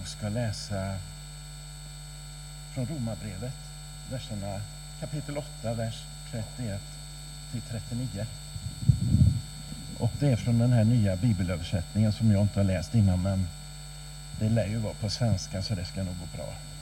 ska läsa från Romarbrevet, verserna kapitel 8, vers 31 till 39. Och det är från den här nya bibelöversättningen som jag inte har läst innan, men det lär ju vara på svenska så det ska nog gå bra.